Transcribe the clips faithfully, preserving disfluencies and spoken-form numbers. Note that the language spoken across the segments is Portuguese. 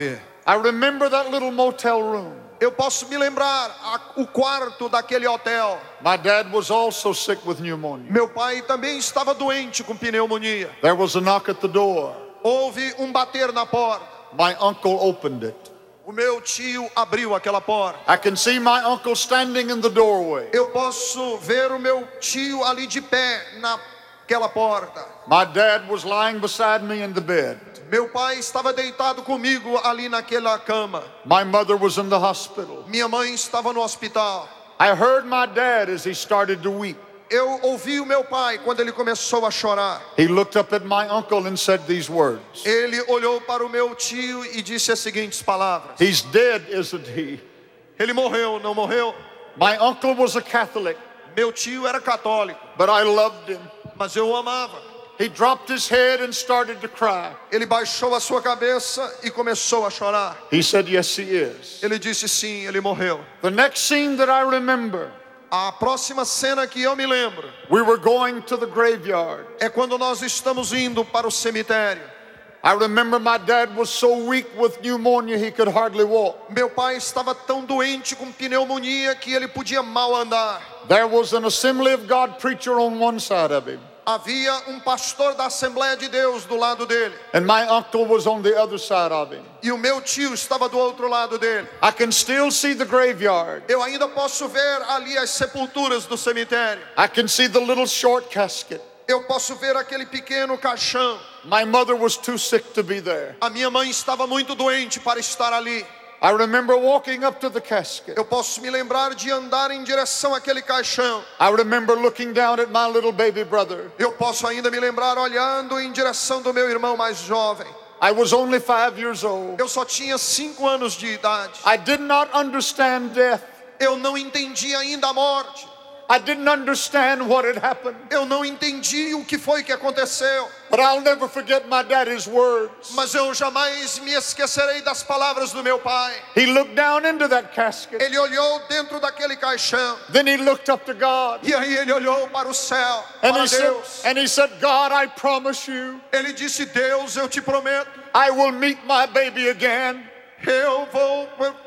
I remember that little motel room. Eu posso me lembrar a, o quarto daquele hotel. My dad was also sick with pneumonia. Meu pai também estava doente com pneumonia. There was a knock at the door. Houve um bater na porta. My uncle opened it. O meu tio abriu aquela porta. I can see my uncle standing in the doorway. Eu posso ver o meu tio ali de pé naquela porta. My dad was lying beside me in the bed. Meu pai estava deitado comigo ali naquela cama. My mother was in the hospital. Minha mãe estava no hospital. I heard my dad as he started to weep. Eu ouvi o meu pai quando ele começou a chorar. He looked up at my uncle and said these words. Ele olhou para o meu tio e disse as seguintes palavras. He's dead, isn't he? Ele morreu, não morreu? My uncle was a Catholic. Meu tio era católico. But I loved him. Mas eu o amava. He dropped his head and started to cry. Ele baixou a sua cabeça e começou a chorar. He said, yes, he is. Ele disse sim, ele morreu. The next scene that I remember, a próxima cena que eu me lembro, we were going to the graveyard. É quando nós estamos indo para o cemitério. I remember my dad was so weak with pneumonia he could hardly walk. Meu pai estava tão doente com pneumonia que ele podia mal andar. There was an Assembly of God preacher on one side of him. Havia um pastor da Assembleia de Deus do lado dele. And my uncle was on the other side of him. E o meu tio estava do outro lado dele. I can still see the graveyard. Eu ainda posso ver ali as sepulturas do cemitério. I can see the little short casket. Eu posso ver aquele pequeno caixão. My mother was too sick to be there. A minha mãe estava muito doente para estar ali. I remember walking up to the casket. Eu posso me lembrar de andar em direção àquele caixão. I remember looking down at my little baby brother. Eu posso ainda me lembrar olhando em direção do meu irmão mais jovem. I was only five years old. Eu só tinha cinco anos de idade. I did not understand death. Eu não entendi ainda a morte. I didn't understand what had happened. Eu não entendi o que foi que aconteceu. But I'll never forget my daddy's words. Mas eu jamais me esquecerei das palavras do meu pai. He looked down into that casket. Ele olhou dentro daquele caixão. Then he looked up to God. E aí ele olhou para o céu, and para he Deus. Said, and he said, God, I promise you. Ele disse, Deus, eu te prometo. I will meet my baby again. Eu vou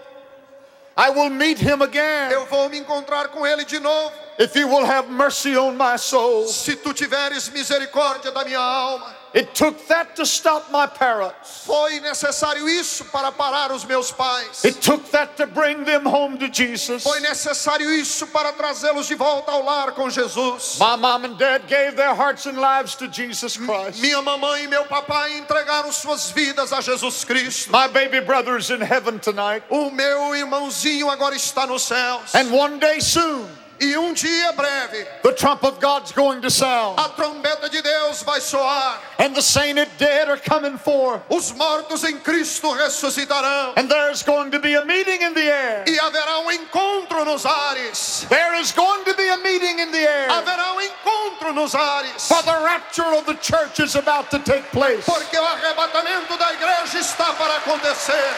I will meet him again. Eu vou me encontrar com ele de novo. If you will have mercy on my soul. Se tu tiveres misericórdia da minha alma. It took that to stop my parents. Foi necessário isso para parar os meus pais. It took that to bring them home to Jesus. Foi necessário isso para trazê-los de volta ao lar com Jesus. My mom and dad gave their hearts and lives to Jesus Christ. Minha mamãe e meu papai entregaram suas vidas a Jesus Cristo. My baby brother's in heaven tonight. O meu irmãozinho agora está nos céus. And one day soon, e um dia breve, the trump of God's going to sound. A trombeta de Deus vai soar. And the sainted dead are coming forth. Os mortos em Cristo ressuscitarão. And there's going to be a meeting in the air. E haverá um encontro nos ares. There is going to be a meeting in the air. Haverá um encontro nos ares. For the rapture of the church is about to take place. Porque o arrebatamento da igreja está para acontecer.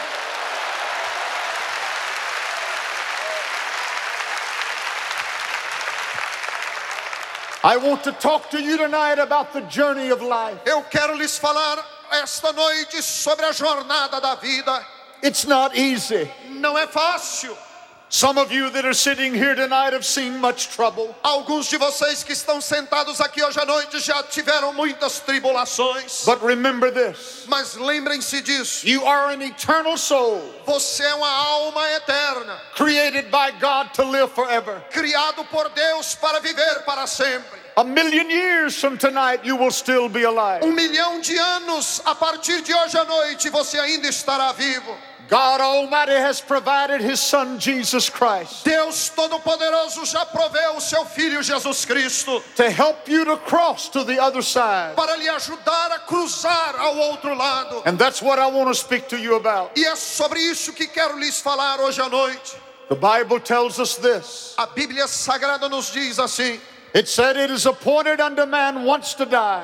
I want to talk to you tonight about the journey of life. Eu quero lhes falar esta noite sobre a jornada da vida. It's not easy. Não é fácil. Some of you that are sitting here tonight have seen much trouble. Alguns de vocês que estão sentados aqui hoje à noite já tiveram muitas tribulações. But remember this. Mas lembrem-se disso. You are an eternal soul. Você é uma alma eterna. Created by God to live forever. Criado por Deus para viver para sempre. A million years from tonight you will still be alive. Um milhão de anos a partir de hoje à noite você ainda estará vivo. God Almighty has provided His Son Jesus Christ. Deus Todo-Poderoso já proveu o seu Filho Jesus Cristo. To help you to cross to the other side. Para lhe ajudar a cruzar ao outro lado. And that's what I want to speak to you about. E é sobre isso que quero lhes falar hoje à noite. The Bible tells us this. A Bíblia Sagrada nos diz assim. It said it is appointed unto man once to die.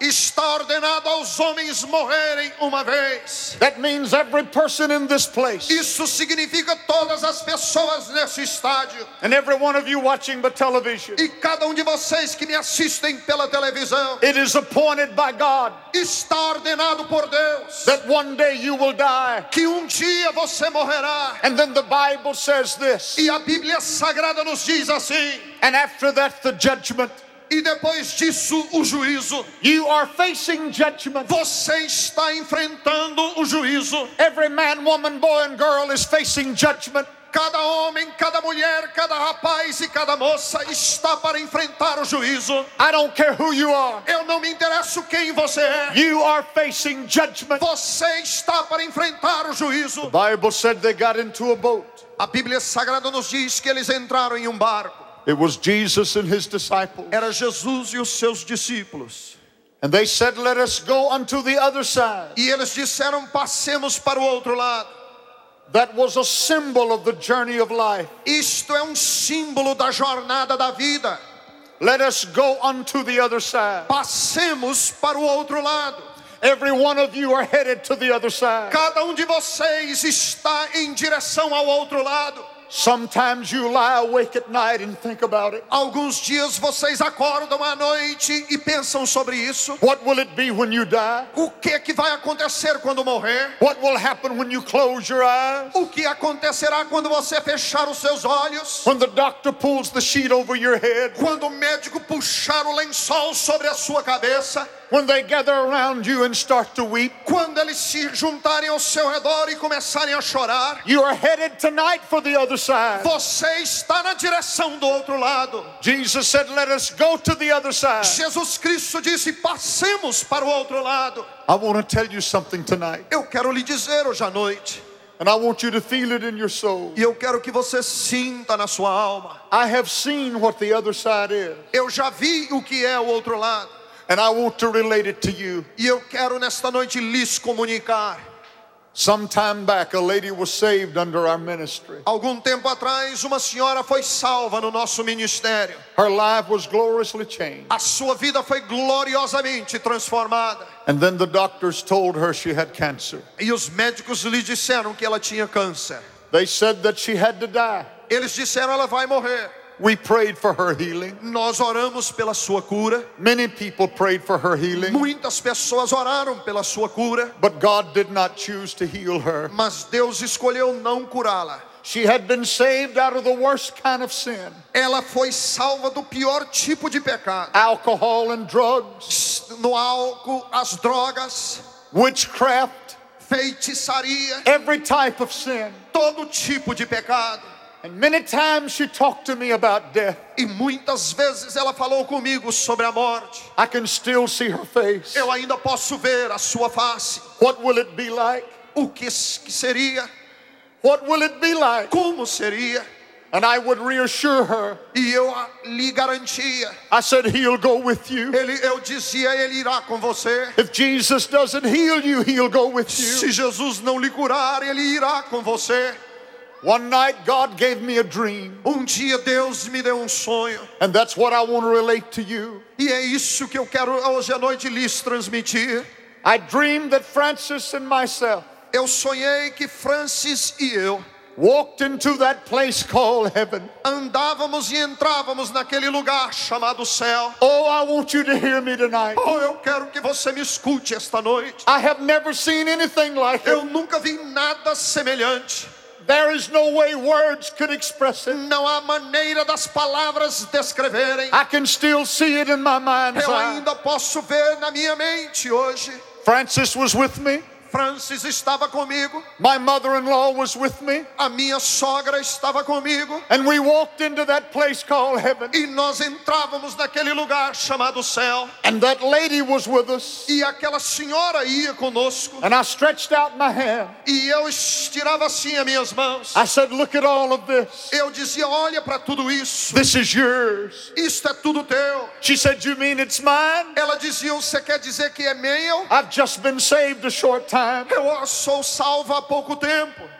Está ordenado aos homens morrerem uma vez. That means every person in this place Isso significa todas as pessoas nesse estádio. and every one of you watching the television. E cada um de vocês que me assistem pela televisão. It is appointed by God Está ordenado por Deus that one day you will die. que um dia você morrerá. And then the Bible says this. E a Bíblia Sagrada nos diz assim. And after that, the judgment. E depois disso, o juízo. You are facing judgment. Você está enfrentando o juízo. Every man, woman, boy, and girl is facing judgment. Cada homem, cada mulher, cada rapaz e cada moça está para enfrentar o juízo. I don't care who you are. Eu não me interesso quem você é. You are facing judgment. Você está para enfrentar o juízo. The Bible said they got into a boat. A Bíblia Sagrada nos diz que eles entraram em um barco. It was Jesus and his disciples. Era Jesus e os seus discípulos. And they said, let us go unto the other side. E eles disseram, passemos para o outro lado. That was a symbol of the journey of life. Isto é um símbolo da jornada da vida. Let us go unto the other side. Passemos para o outro lado. Every one of you are headed to the other side. Cada um de vocês está em direção ao outro lado. Sometimes you lie awake at night and think about it. Alguns dias vocês acordam à noite e pensam sobre isso. What will it be when you die? O que que vai acontecer quando morrer? What will happen when you close your eyes? O que acontecerá quando você fechar os seus olhos? When the doctor pulls the sheet over your head? Quando o médico puxar o lençol sobre a sua cabeça? When they gather around you and start to weep? Quando eles se juntarem ao seu redor e começarem a chorar? You are headed tonight for the other side. Você está na direção do outro lado. Jesus said, let us go to the other side. Jesus Cristo disse, passemos para o outro lado. I want to tell you something tonight. Eu quero lhe dizer hoje à noite. And I want you to feel it in your soul. E eu quero que você sinta na sua alma. I have seen what the other side is. Eu já vi o que é o outro lado. And I want to relate it to you. E eu quero nesta noite lhes comunicar. Some time back, a lady was saved under our ministry. Algum tempo atrás, uma senhora foi salva no nosso ministério. Her life was gloriously changed. A sua vida foi gloriosamente transformada. And then the doctors told her she had cancer. E os médicos lhe disseram que ela tinha câncer. They said that she had to die. Eles disseram, ela vai morrer. We prayed for her healing. Nós oramos pela sua cura. Many people prayed for her healing. Muitas pessoas oraram pela sua cura. But God did not choose to heal her. Mas Deus escolheu não curá-la. She had been saved out of the worst kind of sin. Ela foi salva do pior tipo de pecado. Alcohol and drugs. No álcool, as drogas. Witchcraft. Feitiçaria. Every type of sin. Todo tipo de pecado. And many times she talked to me about death. E muitas vezes ela falou comigo sobre a morte. I can still see her face. Eu ainda posso ver a sua face. What will it be like? O que seria? What will it be like? Como seria? And I would reassure her. E eu lhe garantia. I said, he'll go with you. Ele, eu dizia, ele irá com você. If Jesus doesn't heal you, he'll go with you. Se Jesus não lhe curar, ele irá com você. One night God gave me a dream. Um dia Deus me deu um sonho. And that's what I want to relate to you. E é isso que eu quero hoje à noite lhes transmitir. I dreamed that Francis and myself Eu sonhei que Francis e eu walked into that place called heaven. andávamos e entrávamos naquele lugar chamado céu. Oh, I want you to hear me tonight. Oh, eu quero que você me escute esta noite. I have never seen anything like Eu it. nunca vi nada semelhante. There is no way words could express it. Não há maneira das palavras descreverem. I can still see it in my mind's Eu eye. ainda posso ver na minha mente hoje. Francis was with me. Francis estava comigo. My mother-in-law was with me. A minha sogra estava comigo. And we walked into that place called heaven. E nós entrávamos naquele lugar chamado céu. And that lady was with us. E aquela senhora ia conosco. And I stretched out my hand. E eu estirava assim as minhas mãos. I said, look at all of this. Eu dizia, olha para tudo isso. This is yours. Isto é tudo teu. She said, you mean it's mine? Ela dizia, você quer dizer que é meu? I've just been saved a short time. Eu sou salva há pouco tempo.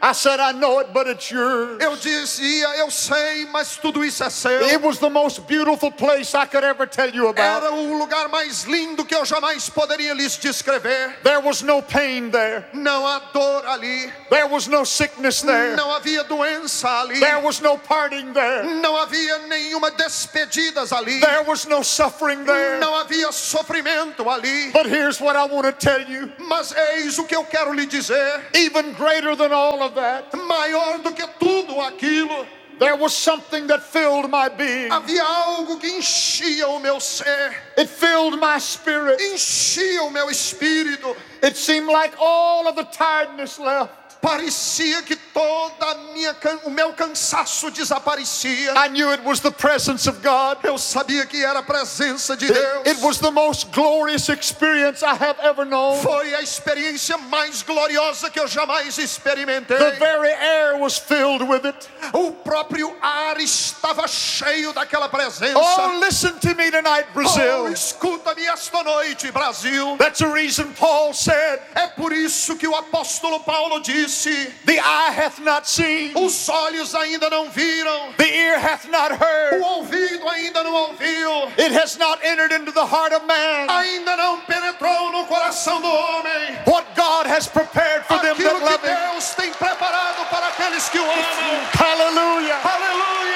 I said, I know it, but it's yours. Eu dizia, eu sei, mas tudo isso é seu. It was the most beautiful place I could ever tell you about. Era o lugar mais lindo que eu jamais poderia lhes descrever. There was no pain there. Não há dor ali. There was no sickness there. Não havia doença ali. There was no parting there. Não havia nenhuma despedidas ali. There was no suffering there. Não havia sofrimento ali. But here's what I want to tell you. Mas eis o que eu quero lhe dizer. Even greater than all of that, Maior do que tudo aquilo, there was something that filled my being. havia algo que enchia o meu ser. It filled my spirit. Enchia o meu espírito. It seemed like all of the tiredness left. Parecia que toda a minha, o meu cansaço desaparecia. I knew it was the presence of God. Eu sabia que era a presença de It, Deus. it was the most glorious experience I have ever known. Foi a experiência mais gloriosa que eu jamais experimentei. The very air was filled with it. O próprio ar estava cheio daquela presença. Oh, listen to me tonight, Oh, Brazil. escuta-me esta noite, Brasil. That's the reason Paul said, É por isso que o apóstolo Paulo disse: the eye hath not seen, os olhos ainda não viram, the ear hath not heard, o ouvido ainda não ouviu, it has not entered into the heart of man ainda não penetrou no coração do homem what God has prepared for them aquilo that love que him. Deus tem preparado para aqueles que o amam. Hallelujah. Aleluia!